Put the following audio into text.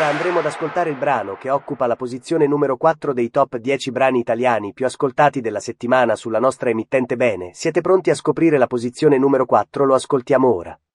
Ora andremo ad ascoltare il brano che occupa la posizione numero 4 dei top 10 brani italiani più ascoltati della settimana sulla nostra emittente Bene. Siete pronti a scoprire la posizione numero 4? Lo ascoltiamo ora.